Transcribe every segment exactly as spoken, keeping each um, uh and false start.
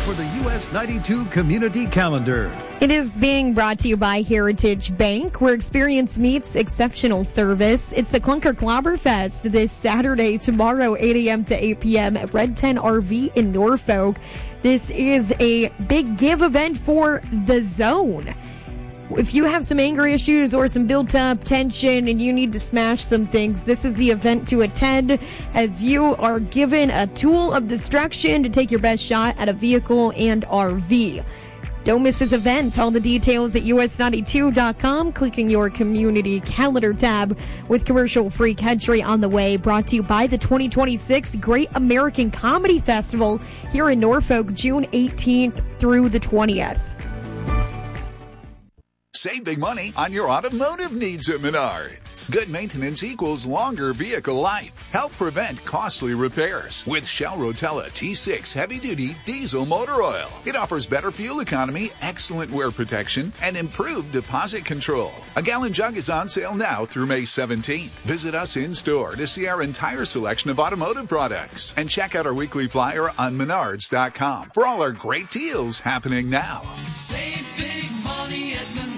for the U S ninety-two Community Calendar. It is being brought to you by Heritage Bank, where experience meets exceptional service. It's the Clunker Clobberfest this Saturday, tomorrow, eight a.m. to eight p.m. at Red ten R V in Norfolk. This is a big give event for the zone. If you have some anger issues or some built-up tension and you need to smash some things, this is the event to attend, as you are given a tool of destruction to take your best shot at a vehicle and R V. Don't miss this event. All the details at U S ninety-two dot com. Clicking your community calendar tab, with commercial-free country on the way. Brought to you by the twenty twenty-six Great American Comedy Festival here in Norfolk, June eighteenth through the twentieth. Save big money on your automotive needs at Menards. Good maintenance equals longer vehicle life. Help prevent costly repairs with Shell Rotella T six heavy-duty diesel motor oil. It offers better fuel economy, excellent wear protection, and improved deposit control. A gallon jug is on sale now through May seventeenth. Visit us in-store to see our entire selection of automotive products. And check out our weekly flyer on menards dot com for all our great deals happening now. Save big money at Menards.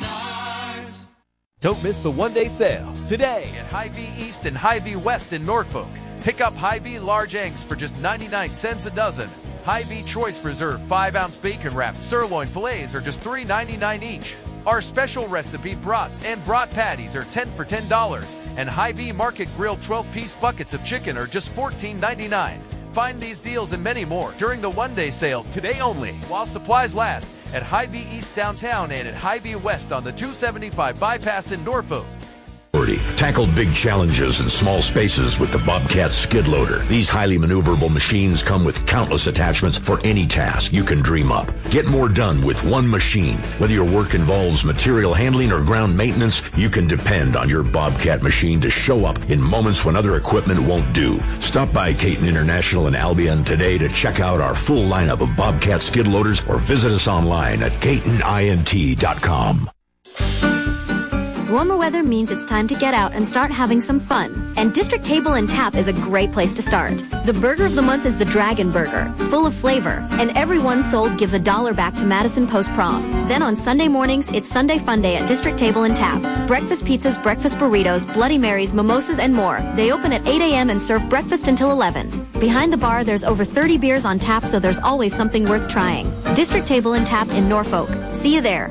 Don't miss the one-day sale today at Hy-Vee East and Hy-Vee West in Norfolk. Pick up Hy-Vee large eggs for just ninety-nine cents a dozen. Hy-Vee Choice Reserve five ounce bacon wrapped sirloin fillets are just three ninety-nine each. Our special recipe brats and brat patties are ten for ten dollars. And Hy-Vee Market Grill twelve piece buckets of chicken are just fourteen ninety-nine. Find these deals and many more during the one-day sale today only, while supplies last, at Hy-Vee East downtown and at Hy-Vee West on the two seventy-five bypass in Norfolk. Tackle big challenges in small spaces with the Bobcat skid loader. These highly maneuverable machines come with countless attachments for any task you can dream up. Get more done with one machine. Whether your work involves material handling or ground maintenance, you can depend on your Bobcat machine to show up in moments when other equipment won't do. Stop by Caton International in Albion today to check out our full lineup of Bobcat skid loaders, or visit us online at caton int dot com. Warmer weather means it's time to get out and start having some fun. And District Table and Tap is a great place to start. The burger of the month is the Dragon Burger, full of flavor. And every one sold gives a dollar back to Madison Post Prom. Then on Sunday mornings, it's Sunday Fun Day at District Table and Tap. Breakfast pizzas, breakfast burritos, Bloody Marys, mimosas, and more. They open at eight a.m. and serve breakfast until eleven. Behind the bar, there's over thirty beers on tap, so there's always something worth trying. District Table and Tap in Norfolk. See you there.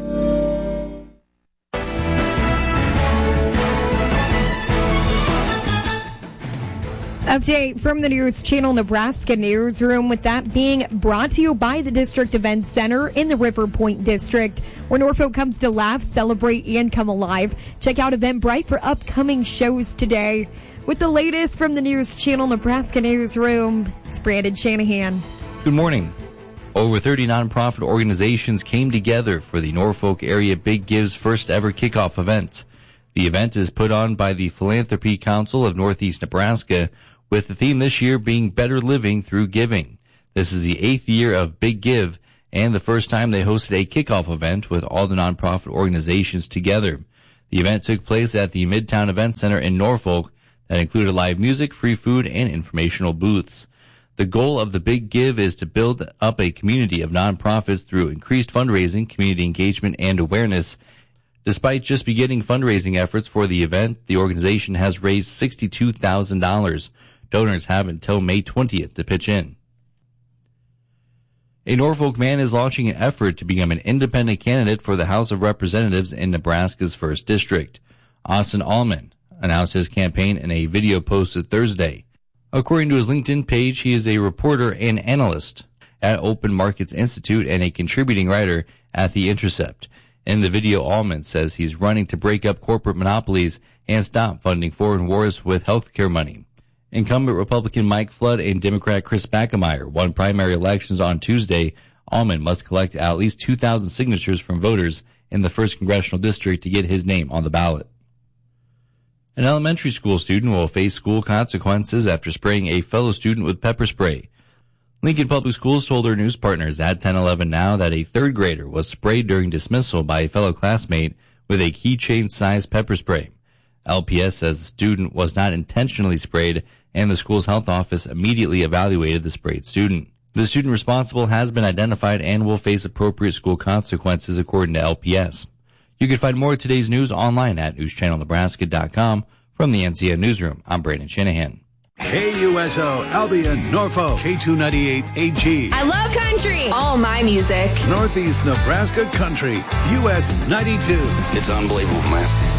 Update from the News Channel Nebraska newsroom, with that being brought to you by the District Event Center in the River Point District, where Norfolk comes to laugh, celebrate, and come alive. Check out Eventbrite for upcoming shows today. With the latest from the News Channel Nebraska newsroom, it's Brandon Shanahan. Good morning. Over thirty nonprofit organizations came together for the Norfolk area Big Give's first ever kickoff event. The event is put on by the Philanthropy Council of Northeast Nebraska, with the theme this year being Better Living Through Giving. This is the eighth year of Big Give, and the first time they hosted a kickoff event with all the nonprofit organizations together. The event took place at the Midtown Event Center in Norfolk that included live music, free food, and informational booths. The goal of the Big Give is to build up a community of nonprofits through increased fundraising, community engagement, and awareness. Despite just beginning fundraising efforts for the event, the organization has raised sixty-two thousand dollars. Donors have until May twentieth to pitch in. A Norfolk man is launching an effort to become an independent candidate for the House of Representatives in Nebraska's first District. Austin Allman announced his campaign in a video posted Thursday. According to his LinkedIn page, he is a reporter and analyst at Open Markets Institute and a contributing writer at The Intercept. In the video, Allman says he's running to break up corporate monopolies and stop funding foreign wars with healthcare money. Incumbent Republican Mike Flood and Democrat Chris Backemeyer won primary elections on Tuesday. Allman must collect at least two thousand signatures from voters in the first congressional district to get his name on the ballot. An elementary school student will face school consequences after spraying a fellow student with pepper spray. Lincoln Public Schools told their news partners at ten eleven Now that a third grader was sprayed during dismissal by a fellow classmate with a keychain-sized pepper spray. L P S says the student was not intentionally sprayed, and the school's health office immediately evaluated the sprayed student. The student responsible has been identified and will face appropriate school consequences according to L P S. You can find more of today's news online at news channel nebraska dot com. From the N C N Newsroom, I'm Brandon Shanahan. K U S O, Albion, Norfolk, K two ninety-eight A G. I love country. All my music. Northeast Nebraska Country, U S ninety-two. It's unbelievable, man.